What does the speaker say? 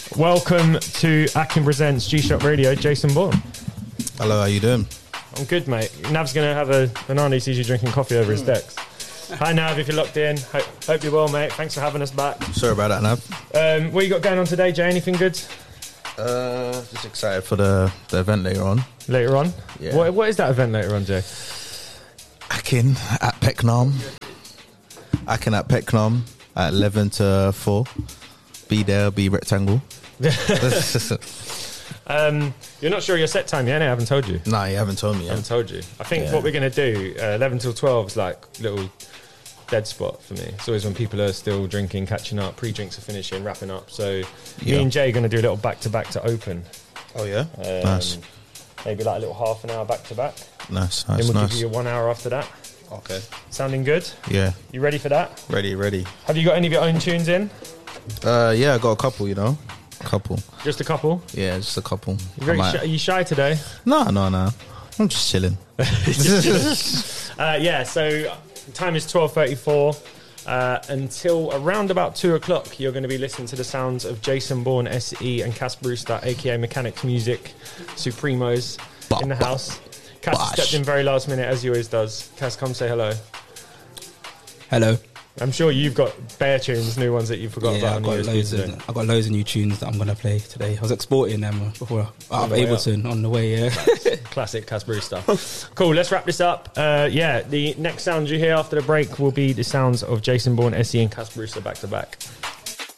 Welcome to Akin Presents G-Shock Radio. Jason Bourne. Hello, how you doing? I'm good, mate. Nav's going to have a banana. He sees you drinking coffee over his decks. Hi, Nav, if you're locked in. Hope you're well, mate. Thanks for having us back. Sorry about that, Nav. What you got going on today, Jay? Anything good? Just excited for the event later on. Later on? Yeah. What is that event later on, Jay? Akin at Pecknam. Akin at Pecknam at 11 to 4. Be there, be rectangle. You're not sure your set time yet, I haven't told you. Nah, you haven't told me I yet. haven't told you. I think what we're going to do, 11 till 12 is like little dead spot for me. It's always when people are still drinking, catching up, pre-drinks are finishing, wrapping up. So me and Jay are going to do a little back-to-back to open. Oh, yeah? Nice. Maybe like a little half an hour back-to-back. Nice. Then we'll give you 1 hour after that. Okay. Sounding good? Yeah. You ready for that? Ready. Have you got any of your own tunes in? Yeah, I got a couple, Couple. Just a couple? Yeah, just a couple. Are you shy today? No. I'm just chilling. So time is 12:34. Until around about 2 o'clock, you're going to be listening to the sounds of Jason Bourne, SE, and Cass Brewster, aka Mechanics Music, Supremos, in the house. Cass has stepped in very last minute, as he always does. Cass, come say hello. Hello. I'm sure you've got bare tunes, new ones that you forgot about. I've got loads of new tunes that I'm going to play today. I was exporting them before out of Ableton on the way, Classic Cass Brewster. Cool, let's wrap this up. The next sounds you hear after the break will be the sounds of Jason Bourne, SE, and Cass Brewster back to back.